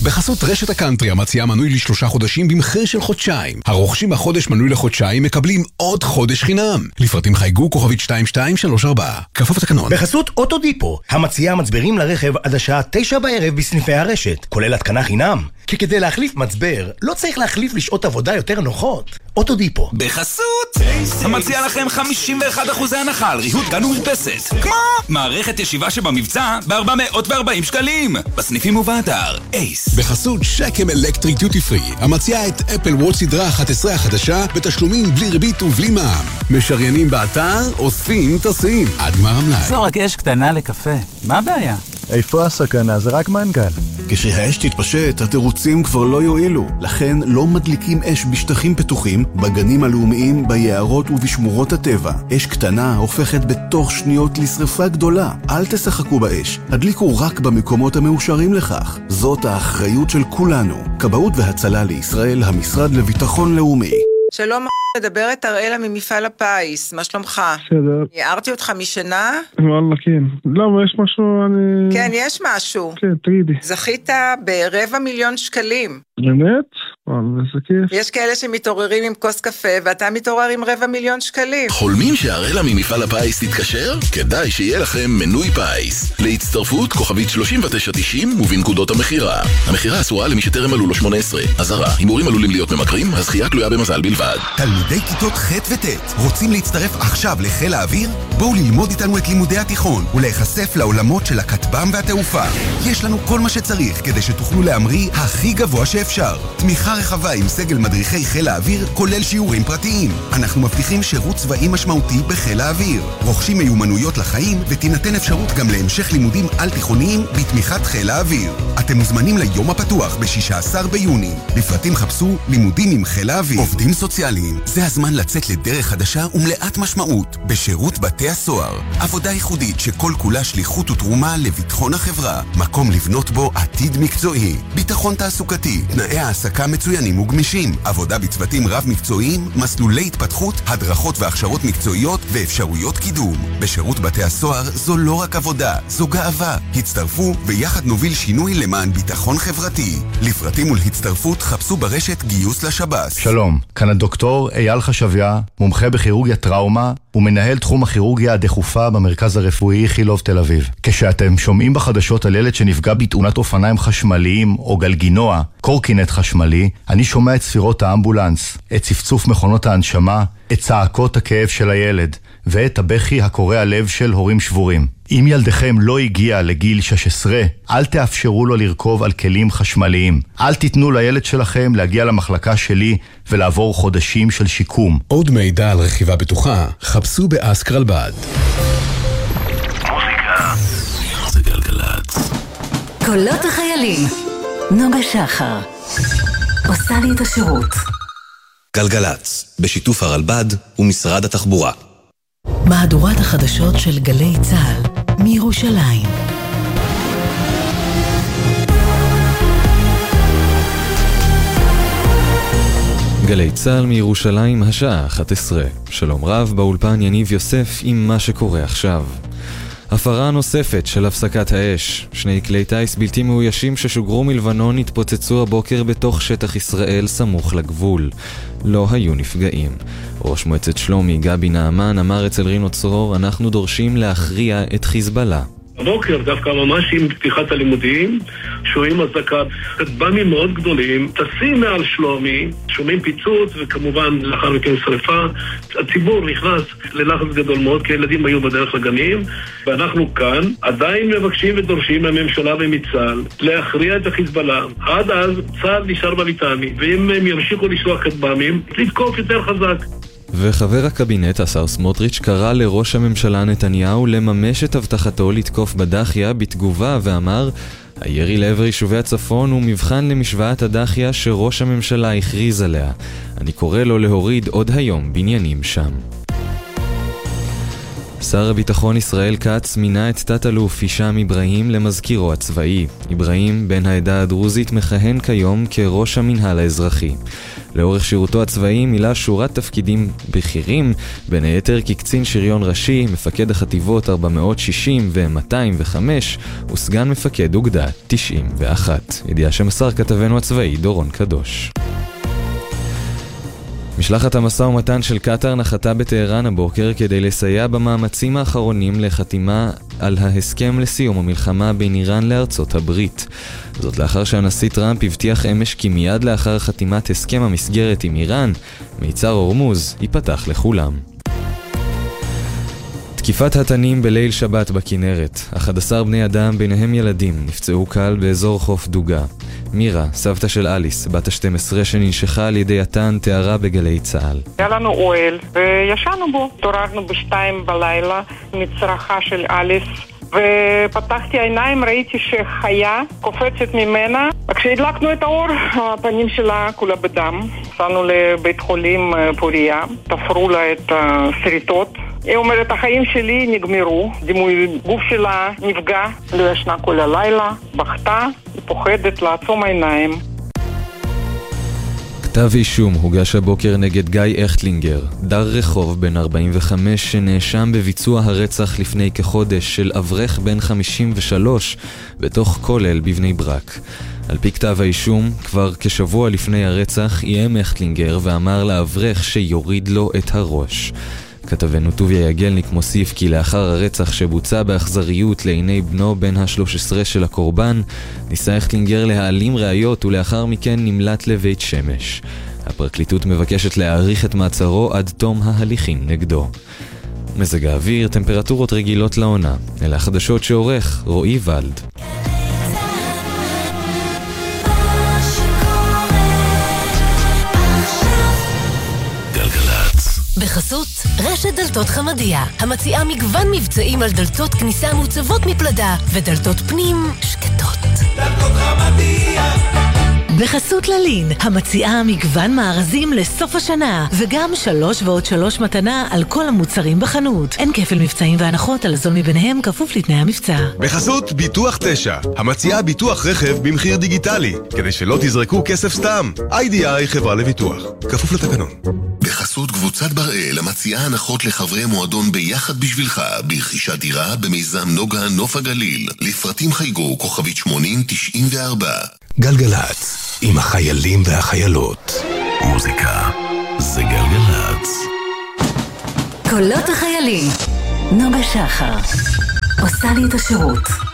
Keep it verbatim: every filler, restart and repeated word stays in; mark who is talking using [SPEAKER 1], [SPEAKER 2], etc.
[SPEAKER 1] בחסות רשת הקאנטרי המציעה מנוי לשלושה חודשים במחיר של חודשיים. הרוכשים בחודש מנוי לחודשיים מקבלים עוד חודש חינם. לפרטים חייגו כוכבית שתיים שתיים שלוש ארבע. כפוף לתקנון.
[SPEAKER 2] בחסות אוטודיפו, המציעה מצברים לרכב עד השעה תשע בערב בסניפי הרשת, כולל התקנה חינם. כי כדי להחליף מצבר, לא צריך להחליף לשעות עבודה יותר נוחות. אוטודיפו.
[SPEAKER 3] בחסות המציע לכם חמישים ואחד אחוז הנחה על ריהוט גן ומרפסת, כמו מערכת ישיבה שבמבצע ב-ארבע מאות וארבעים שקלים בסניפים ובאתר אייס.
[SPEAKER 1] בחסות שקם אלקטריק דיוטי פרי, המציעה את אפל וואץ' סדרה אחת עשרה החדשה בתשלומים בלי ריבית ובלי מע"מ. משריינים באתר, אוספים, טסים עד גמר המלאי.
[SPEAKER 4] זו רק אש קטנה לקפה, מה הבעיה?
[SPEAKER 5] איפה הסכנה? זה רק מנגל.
[SPEAKER 6] כשהאש תתפשט, התירוצים כבר לא יועילו. לכן לא מדליקים אש בשטחים פתוחים, בגנים הלאומיים, ביערות ובשמורות הטבע. אש קטנה הופכת בתוך שניות לשרפה גדולה. אל תשחקו באש, הדליקו רק במקומות המאושרים לכך. זאת האחריות של כולנו. כבאות והצלה לישראל, המשרד לביטחון לאומי.
[SPEAKER 7] שלום, מדברת אראלה ממפעל הפיס, מה שלומך?
[SPEAKER 8] בסדר.
[SPEAKER 7] הערתי אותך משנה?
[SPEAKER 8] וואלה, כן. למה, יש משהו, אני...
[SPEAKER 7] כן, יש משהו.
[SPEAKER 8] כן, תגידי.
[SPEAKER 7] זכית ברבע מיליון שקלים.
[SPEAKER 8] באמת? וואלה, זה כיף.
[SPEAKER 7] יש כאלה שמתעוררים עם כוס קפה, ואתה מתעורר עם רבע מיליון שקלים.
[SPEAKER 3] חולמים שהאראלה ממפעל הפיס תתקשר? כדאי שיהיה לכם מנוי פיס. להצטרפות כוכבית שלושים ותשע תשעים ובנקודות המחירה. המחירה אסורה למי שטרם מלאו לו שמונה עשרה. אזהרה, הימורים עלולים להיות ממכרים, הזכייה תלויה במזל בלבד.
[SPEAKER 9] תלמידי כיתות ח' וט' רוצים להצטרף עכשיו לחיל האוויר? בואו ללמוד איתנו את לימודי התיכון ולהיחשף לעולמות של הכטב"ם והתעופה. יש לנו כל מה שצריך כדי שתוכלו להמריא הכי גבוה שאפשר. תמיכה רחבה עם סגל מדריכי חיל האוויר, כולל שיעורים פרטיים. אנחנו מבטיחים שירות צבאי משמעותי בחיל האוויר. רוכשים מיומנויות לחיים ותינתן אפשרות גם להמשך לימודים על תיכוניים בתמיכת חיל האוויר. אתם מוזמנים ליום הפתוח ב-שישה עשר ביוני. לפרטים חפשו לימודים עם חיל האוויר. עובדים סוציאליים, זה הזמן לצאת לדרך חדשה ומלאת משמעות בשירות בתי הסוהר. עבודה ייחודית שכל כולה שליחות ותרומה לביטחון החברה. מקום לבנות בו עתיד מקצועי. ביטחון תעסוקתי, תנאי העסקה מצוינים וגמישים, עבודה בצוותים רב מקצועיים, מסלולי התפתחות, הדרכות והכשרות מקצועיות ואפשרויות קידום. בשירות בתי הסוהר זו לא רק עבודה, זו גאווה. הצטרפו ויחד נוביל שינוי למען ביטחון חברתי. לפרטים ולהצטרפות חפשו ברשת גיוס לשב"ס.
[SPEAKER 5] שלום, כאן הדוקטור אייל חשביה, מומחה בכירורגיה טראומה ומנהל תחום הכירורגיה הדחופה במרכז הרפואי איכילוב תל אביב. כשאתם שומעים בחדשות על ילד שנפגע בתאונת אופניים חשמליים או גלגינוע, קורקינט חשמלי, אני שומע את ספירות האמבולנס, את צפצוף מכונות ההנשמה, את צעקות הכאב של הילד ואת הבכי הקורע לב של הורים שבורים. אם ילדכם לא הגיע לגיל שש עשרה, אל תאפשרו לו לרכוב על כלים חשמליים. אל תיתנו לילד שלכם להגיע למחלקה שלי ולעבור חודשים של שיקום.
[SPEAKER 1] עוד מידע על רכיבה בטוחה, חפשו באסק רלב"ד.
[SPEAKER 3] מוזיקה זה גלגלצ.
[SPEAKER 10] קולות החיילים, נוגה שחר עושה לי את השירות.
[SPEAKER 11] גלגלצ, בשיתוף הרלב"ד ומשרד התחבורה.
[SPEAKER 10] מהדורת החדשות של גלי צהל מירושלים.
[SPEAKER 12] גלי צהל מירושלים, השעה אחת עשרה. שלום רב, באולפן יניב יוסף עם מה שקורה עכשיו. הפרה נוספת של הפסקת האש. שני כלי טייס בלתי מאוישים ששוגרו מלבנון התפוצצו הבוקר בתוך שטח ישראל סמוך לגבול. לא היו נפגעים. ראש מועצת שלומי גבי נעמן אמר אצל רינו צרור, אנחנו דורשים להכריע את חיזבאללה.
[SPEAKER 13] הבוקר, דווקא ממש עם פתיחת הלימודים, שומעים אזעקה, כטב"מים מאוד גדולים, טסים מעל שלומי, שומעים פיצוץ וכמובן לאחר מכן שריפה. הציבור נכנס ללחץ גדול מאוד, כי הילדים היו בדרך לגנים, ואנחנו כאן עדיין מבקשים ודורשים מהממשלה ומצה"ל להכריע את החיזבאללה. עד אז צה"ל נשאר בליטני, ואם הם ימשיכו לשלוח כטב"מים, לתקוף יותר חזק.
[SPEAKER 12] וחבר הקבינט, השר סמוטריץ', קרא לראש הממשלה נתניהו לממש את הבטחתו לתקוף בדחיה בתגובה ואמר, הירי לעבר יישובי הצפון הוא מבחן למשוואת הדחיה שראש הממשלה הכריז עליה. אני קורא לו להוריד עוד היום בניינים שם. שר הביטחון ישראל כץ מינה את תת-אלוף הישאם איברהים למזכירו הצבאי. איברהים, בן העדה הדרוזית, מכהן כיום כראש המנהל האזרחי. לאורך שירותו הצבאי מילא שורת תפקידים בכירים, בין היתר כקצין שריון ראשי, מפקד החטיבות ארבע מאות שישים ו-מאתיים וחמש וסגן מפקד אוגדה תשעים ואחת. ידיעה שמסר כתבנו הצבאי דורון קדוש. משלחת המשא ומתן של קטר נחתה בטהרן הבוקר כדי לסייע במאמצים האחרונים לחתימה על ההסכם לסיום המלחמה בין איראן לארצות הברית. זאת לאחר שהנשיא טראמפ הבטיח אמש כי מיד לאחר חתימת הסכם המסגרת עם איראן, מיצר הורמוז ייפתח לכולם. תקיפת התנים בליל שבת בכנרת. אחד עשר בני אדם, ביניהם ילדים, נפצעו קל באזור חוף דוגה. מירה, סבתא של אליס, בת ה-שתים עשרה שננשכה על ידי התן, תיארה בגלי צהל.
[SPEAKER 14] היה לנו אוהל וישנו בו. תוררנו בשתיים בלילה מצרחה של אליס ופתחתי עיניים, ראיתי שחיה קופצת ממנה. כשהדלקנו את האור, הפנים שלה כולה בדם. נסענו לבית חולים פוריה, תפרו לה את הסריטות. היא אומרת, החיים שלי נגמרו, דימוי גוף שלה נפגע, לא ישנה כל הלילה, בכתה, היא פוחדת לעצום עיניים.
[SPEAKER 12] כתב אישום הוגש הבוקר נגד גיא אכטלינגר, דר רחוב בן ארבעים וחמש שנאשם בביצוע הרצח לפני כחודש של אברך בן חמישים ושלוש בתוך כולל בבני ברק. על פי כתב האישום, כבר כשבוע לפני הרצח איים אכטלינגר ואמר לאברך שיוריד לו את הראש. כתבנו טוביה יגלניק מוסיף כי לאחר הרצח שבוצע באכזריות לעיני בנו בן ה-שלוש עשרה של הקורבן, ניסה אכטלינגר להעלים ראיות ולאחר מכן נמלט לבית שמש. הפרקליטות מבקשת להאריך את מעצרו עד תום ההליכים נגדו. מזג האוויר, טמפרטורות רגילות לעונה. אלה החדשות שעורך רועי ולד.
[SPEAKER 10] בחסות רשת דלתות חמדיה, המציעה מגוון מבצעים על דלתות כניסה מוצבות מפלדה ודלתות פנים שקטות. דלתות חמדיה. בחסות ללין, המציעה מגוון מארזים לסוף השנה וגם שלוש ועוד שלוש מתנה על כל המוצרים בחנות. אין כפל מבצעים והנחות על זול מביניהם כפוף לתנאי המבצע.
[SPEAKER 15] בחסות ביטוח תשע, המציעה ביטוח רכב במחיר דיגיטלי, כדי שלא תזרקו כסף סתם. איי די איי חברה לביטוח, כפוף לתקנון.
[SPEAKER 3] בחסות קבוצת בראל, המציעה הנחות לחברי מועדון ביחד בשבילך ברכישת דירה במיזם נוגה נוף הגליל. לפרטים חייגו כוכבית שמונים תשעים וארבע.
[SPEAKER 1] גלגלץ, עם החיילים והחיילות. מוזיקה זה גלגלץ.
[SPEAKER 10] קולות החיילים, נוגה שחר עושה לי את השירות.